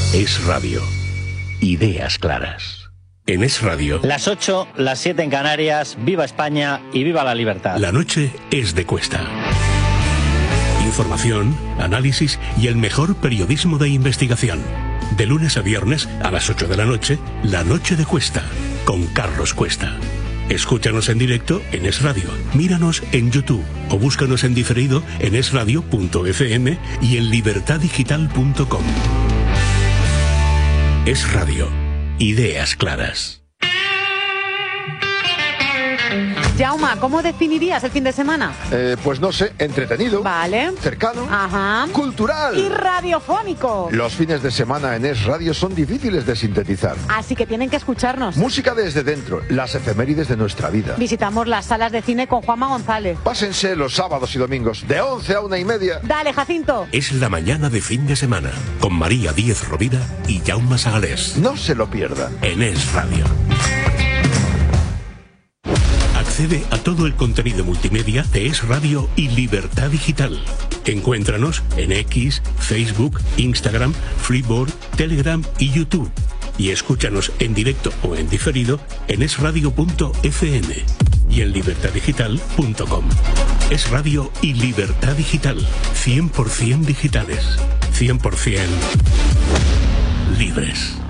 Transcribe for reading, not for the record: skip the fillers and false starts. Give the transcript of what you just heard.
Es Radio. Ideas claras. En Es Radio. Las 8, las 7 en Canarias. Viva España y viva la libertad. La noche es de Cuesta. Información, análisis y el mejor periodismo de investigación. De lunes a viernes a las 8 de la noche, La Noche de Cuesta, con Carlos Cuesta. Escúchanos en directo en Es Radio, míranos en YouTube o búscanos en diferido en esradio.fm y en libertadigital.com. Es Radio. Ideas claras. Jauma, ¿cómo definirías el fin de semana? Pues no sé, entretenido. Vale. Cercano. Ajá. Cultural. Y radiofónico. Los fines de semana en Es Radio son difíciles de sintetizar. Así que tienen que escucharnos. Música desde dentro, las efemérides de nuestra vida. Visitamos las salas de cine con Juanma González. Pásense los sábados y domingos, de 11 a 1:30. Dale, Jacinto. Es la mañana de fin de semana, con María Díez Rovira y Jaume Sagalés. No se lo pierdan. En Es Radio. Accede a todo el contenido multimedia de Es Radio y Libertad Digital. Encuéntranos en X, Facebook, Instagram, Freeboard, Telegram y YouTube. Y escúchanos en directo o en diferido en esradio.fm y en libertadigital.com. Es Radio y Libertad Digital. 100% digitales. 100% libres.